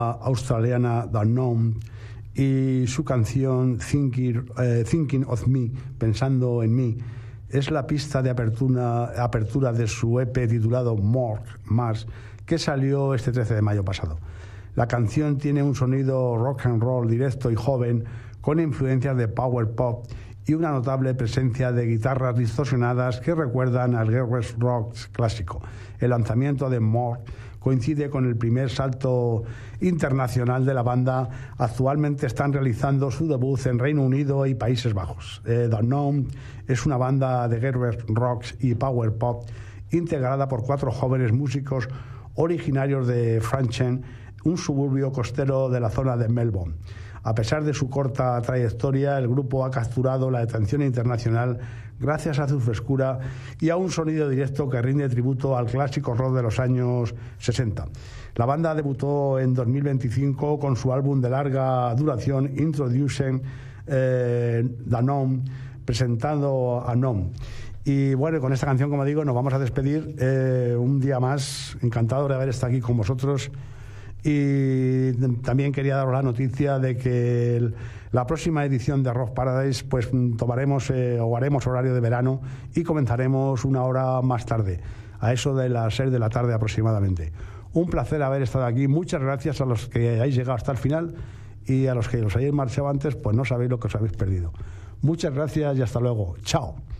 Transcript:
australiana The Unknown y su canción Thinking of Me, Pensando en mí, es la pista de apertura de su EP titulado Más, que salió este 13 de mayo pasado. La canción tiene un sonido rock and roll directo y joven, con influencias de power pop y una notable presencia de guitarras distorsionadas que recuerdan al garage rock clásico. El lanzamiento de More coincide con el primer salto internacional de la banda. Actualmente están realizando su debut en Reino Unido y Países Bajos. The Unknown es una banda de garage rock y power pop integrada por 4 jóvenes músicos originarios de Franchen, un suburbio costero de la zona de Melbourne. A pesar de su corta trayectoria, el grupo ha capturado la atención internacional gracias a su frescura y a un sonido directo que rinde tributo al clásico rock de los años 60. La banda debutó en 2025 con su álbum de larga duración Introducing The Unknown, presentando a Unknown. Y bueno, con esta canción, como digo, nos vamos a despedir un día más. Encantado de haber estado aquí con vosotros. Y también quería daros la noticia de que la próxima edición de Rock Paradise pues tomaremos o haremos horario de verano y comenzaremos una hora más tarde, a eso de las 6 de la tarde aproximadamente. Un placer haber estado aquí. Muchas gracias a los que hayáis llegado hasta el final, y a los que os hayáis marchado antes, pues no sabéis lo que os habéis perdido. Muchas gracias y hasta luego. Chao.